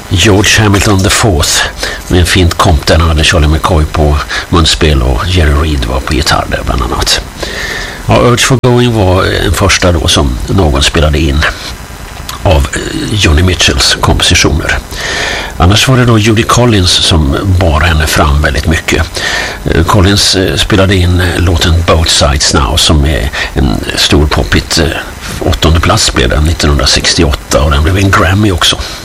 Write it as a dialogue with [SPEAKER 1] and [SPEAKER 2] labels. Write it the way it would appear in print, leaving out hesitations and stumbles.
[SPEAKER 1] George Hamilton the Fourth med en fint komp där hade Charlie McCoy på munspel och Jerry Reed var på gitarr där bland annat. Ja, Urge for Going var en första då som någon spelade in av Joni Mitchells kompositioner. Annars var det då Judy Collins som bar henne fram väldigt mycket. Collins spelade in låten Both Sides Now som är en stor pophit. 8:e plats blev den 1968 och den blev en Grammy också.